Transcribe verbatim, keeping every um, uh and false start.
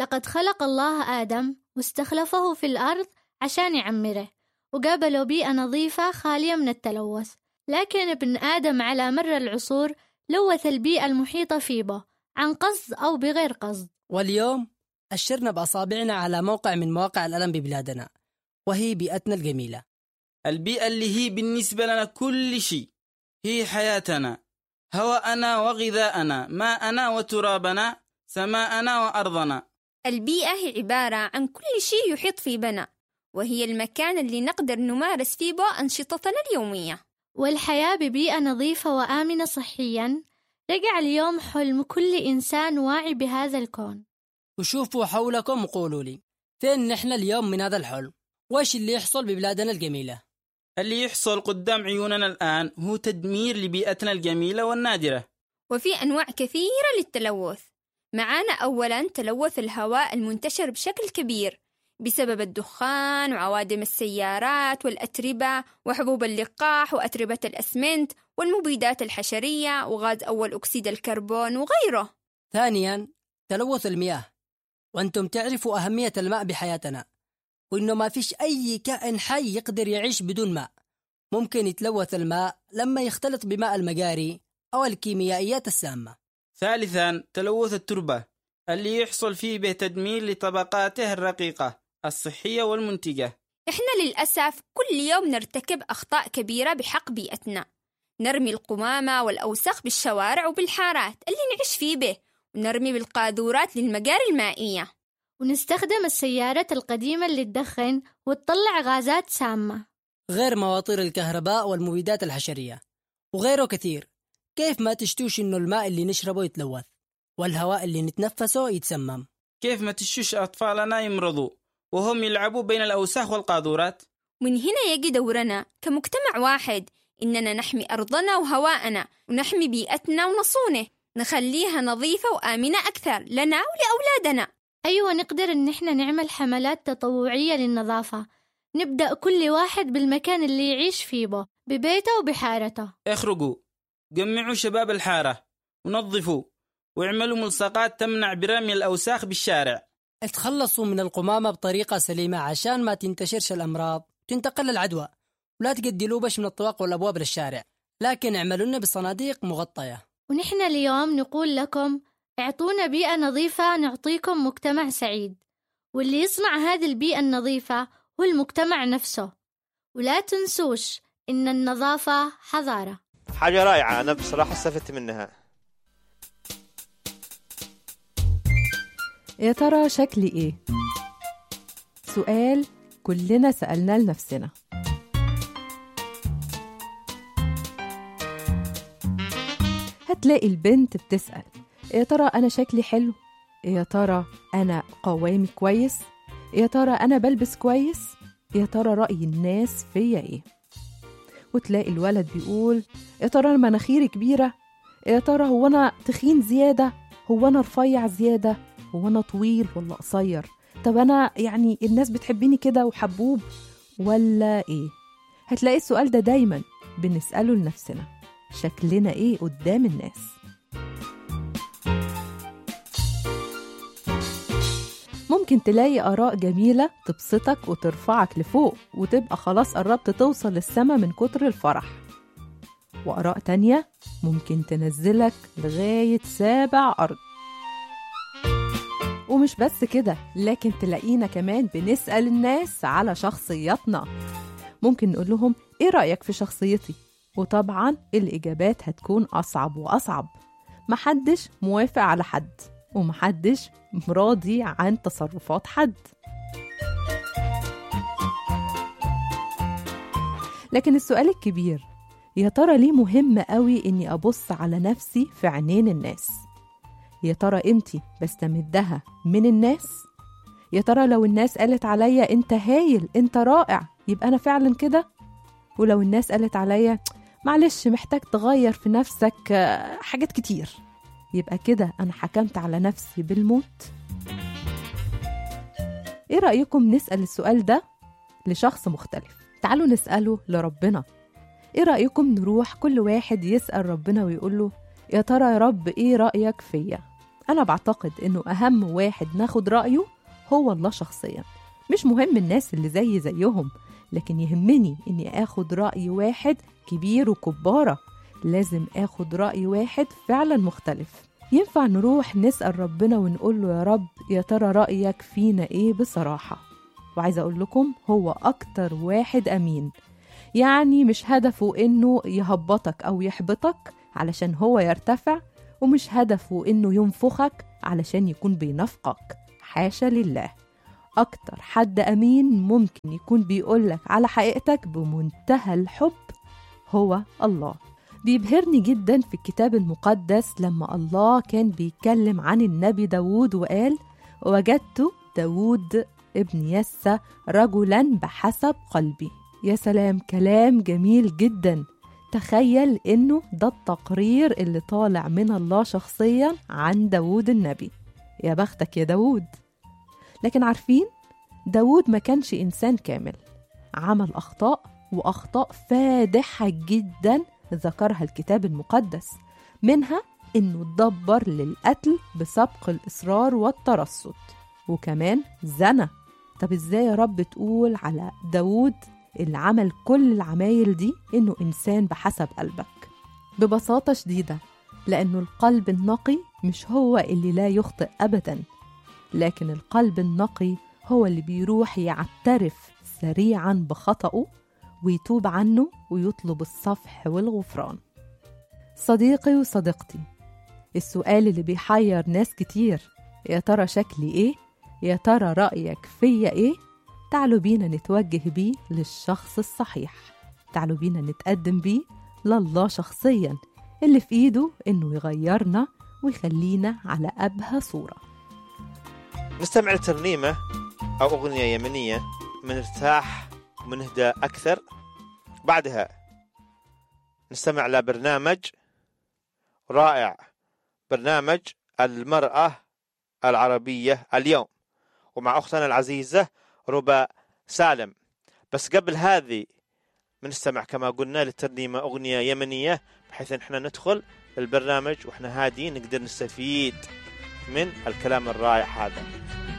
لقد خلق الله آدم واستخلفه في الأرض عشان يعمره، وقابله بيئة نظيفة خالية من التلوث. لكن ابن آدم على مر العصور لوث البيئة المحيطة فيه به عن قصد أو بغير قصد. واليوم أشرنا بأصابعنا على موقع من مواقع الألم ببلادنا، وهي بيئتنا الجميلة، البيئة اللي هي بالنسبة لنا كل شيء، هي حياتنا، هواءنا وغذاءنا، ماءنا وترابنا، سماءنا وأرضنا. البيئة هي عبارة عن كل شيء يحيط في بنا، وهي المكان اللي نقدر نمارس فيه أنشطتنا اليومية. والحياة ببيئة نظيفة وآمنة صحياً رجع اليوم حلم كل إنسان واعي بهذا الكون. وشوفوا حولكم وقولوا لي، فين نحن اليوم من هذا الحلم؟ وإيش اللي يحصل ببلادنا الجميلة؟ اللي يحصل قدام عيوننا الآن هو تدمير لبيئتنا الجميلة والنادرة. وفي أنواع كثيرة للتلوث. معانا أولاً تلوث الهواء المنتشر بشكل كبير بسبب الدخان وعوادم السيارات والأتربة وحبوب اللقاح وأتربة الأسمنت والمبيدات الحشرية وغاز أول أكسيد الكربون وغيره. ثانياً تلوث المياه، وأنتم تعرفوا أهمية الماء بحياتنا، وإنه ما فيش أي كائن حي يقدر يعيش بدون ماء. ممكن يتلوث الماء لما يختلط بماء المجاري أو الكيميائيات السامة. ثالثاً تلوث التربة، اللي يحصل فيه به تدمير لطبقاته الرقيقة الصحية والمنتجة. إحنا للأسف كل يوم نرتكب أخطاء كبيرة بحق بيئتنا، نرمي القمامة والأوسخ بالشوارع وبالحارات اللي نعيش فيه به، ونرمي بالقاذورات للمجاري المائية، ونستخدم السيارات القديمة اللي تدخن وتطلع غازات سامة، غير مواطير الكهرباء والمبيدات الحشرية وغيره كثير. كيف ما تشتوش إنه الماء اللي نشربه يتلوث والهواء اللي نتنفسه يتسمم؟ كيف ما تشوش أطفالنا يمرضوا وهم يلعبوا بين الأوساخ والقاذورات؟ من هنا يجي دورنا كمجتمع واحد إننا نحمي أرضنا وهواءنا ونحمي بيئتنا ونصونه، نخليها نظيفة وآمنة أكثر لنا ولأولادنا. أيوة، نقدر إن احنا نعمل حملات تطوعية للنظافة، نبدأ كل واحد بالمكان اللي يعيش فيه به، ببيته وبحارته. اخرجوا، جمعوا شباب الحارة ونظفوا، واعملوا ملصقات تمنع برمي الأوساخ بالشارع. اتخلصوا من القمامة بطريقة سليمة عشان ما تنتشرش الأمراض وتنتقل العدوى، ولا تقدلوا بش من الطواق والأبواب للشارع، لكن اعملوا لنا بصناديق مغطية. ونحن اليوم نقول لكم اعطونا بيئة نظيفة نعطيكم مجتمع سعيد، واللي يصنع هذه البيئة النظيفة هو المجتمع نفسه. ولا تنسوش إن النظافة حضارة. حاجة رائعة، أنا بصراحة استفدت منها. يا ترى شكلي إيه؟ سؤال كلنا سألنا لنفسنا. هتلاقي البنت بتسأل يا ترى أنا شكلي حلو؟ يا ترى أنا قوامي كويس؟ يا ترى أنا بلبس كويس؟ يا ترى رأي الناس فيا إيه؟ وتلاقي الولد بيقول يا ترى أنا مناخيري كبيرة؟ يا ترى هو أنا تخين زيادة؟ هو أنا رفيع زيادة؟ هو أنا طويل ولا قصير؟ طب أنا يعني الناس بتحبيني كده وحبوب ولا إيه؟ هتلاقي السؤال ده دايما بنسأله لنفسنا، شكلنا إيه قدام الناس؟ ممكن تلاقي آراء جميلة تبسطك وترفعك لفوق وتبقى خلاص قربت توصل للسما من كتر الفرح، وآراء تانية ممكن تنزلك لغاية سابع أرض. ومش بس كده، لكن تلاقينا كمان بنسأل الناس على شخصياتنا. ممكن نقول لهم إيه رأيك في شخصيتي؟ وطبعا الإجابات هتكون أصعب وأصعب. محدش موافق على حد، ومحدش راضي عن تصرفات حد. لكن السؤال الكبير، يا ترى ليه مهم قوي إني أبص على نفسي في عينين الناس؟ يا ترى قيمتي بستمدها من الناس؟ يا ترى لو الناس قالت عليا أنت هايل، أنت رائع، يبقى أنا فعلا كده؟ ولو الناس قالت عليا معلش محتاج تغير في نفسك حاجات كتير، يبقى كده أنا حكمت على نفسي بالموت؟ إيه رأيكم نسأل السؤال ده لشخص مختلف؟ تعالوا نسأله لربنا. إيه رأيكم نروح كل واحد يسأل ربنا ويقول له يا ترى يا رب إيه رأيك فيا؟ أنا بعتقد إنه أهم واحد ناخد رأيه هو الله شخصيا. مش مهم الناس اللي زي زيهم، لكن يهمني إني آخد رأي واحد كبير وكبارة. لازم آخد رأي واحد فعلا مختلف. ينفع نروح نسأل ربنا ونقول له يا رب يا ترى رأيك فينا إيه بصراحة؟ وعايزة أقول لكم هو أكتر واحد أمين، يعني مش هدفه إنه يهبطك أو يحبطك علشان هو يرتفع، ومش هدفه إنه ينفخك علشان يكون بينفقك، حاشا لله. أكتر حد أمين ممكن يكون بيقولك على حقيقتك بمنتهى الحب هو الله. بيبهرني جدا في الكتاب المقدس لما الله كان بيتكلم عن النبي داود وقال وجدت داود ابن يسى رجلا بحسب قلبي. يا سلام، كلام جميل جدا. تخيل إنه ده التقرير اللي طالع من الله شخصيا عن داود النبي. يا بختك يا داود. لكن عارفين داود ما كانش إنسان كامل، عمل أخطاء، وأخطاء فادحة جدا ذكرها الكتاب المقدس، منها إنه دبر للقتل بسبق الإصرار والترصد، وكمان زنى. طب إزاي يا رب تقول على داود اللي عمل كل العمايل دي إنه إنسان بحسب قلبك؟ ببساطة شديدة، لأنه القلب النقي مش هو اللي لا يخطئ أبدا، لكن القلب النقي هو اللي بيروح يعترف سريعا بخطأه ويتوب عنه ويطلب الصفح والغفران. صديقي وصديقتي، السؤال اللي بيحير ناس كتير، يا ترى شكلي إيه؟ يا ترى رأيك فيا إيه؟ تعالوا بينا نتوجه بيه للشخص الصحيح، تعالوا بينا نتقدم بيه لله شخصيا اللي في إيده إنه يغيرنا ويخلينا على أبهى صورة. نستمع لترنيمة أو أغنية يمنية منرتاح ومنهدى أكثر. بعدها نستمع لبرنامج رائع، برنامج المرأة العربية اليوم، ومع أختنا العزيزة ربا سالم. بس قبل هذه بنستمع كما قلنا للترنيمة أغنية يمنية، بحيث إن احنا ندخل البرنامج وإحنا هادين نقدر نستفيد من الكلام الرائع هذا.